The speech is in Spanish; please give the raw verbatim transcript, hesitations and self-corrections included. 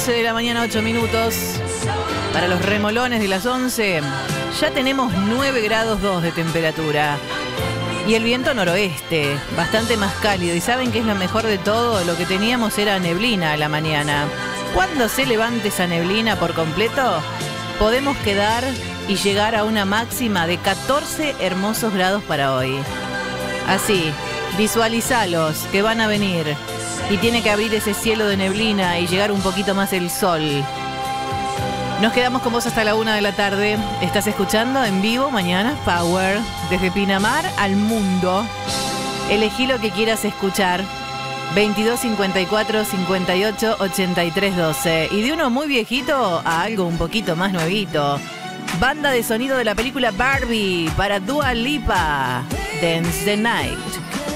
once de la mañana, ocho minutos. Para los remolones de las once, ya tenemos nueve grados dos de temperatura. Y el viento noroeste, bastante más cálido. ¿Y saben qué es lo mejor de todo? Lo que teníamos era neblina a la mañana. Cuando se levante esa neblina por completo, podemos quedar y llegar a una máxima de catorce hermosos grados para hoy. Así, visualizalos, que van a venir. Y tiene que abrir ese cielo de neblina y llegar un poquito más el sol. Nos quedamos con vos hasta la una de la tarde. Estás escuchando en vivo Mañana Power. Desde Pinamar al mundo. Elegí lo que quieras escuchar. veintidós cincuenta y cuatro cincuenta y ocho ochenta y tres doce. Y de uno muy viejito a algo un poquito más nuevito. Banda de sonido de la película Barbie para Dua Lipa. Dance the Night.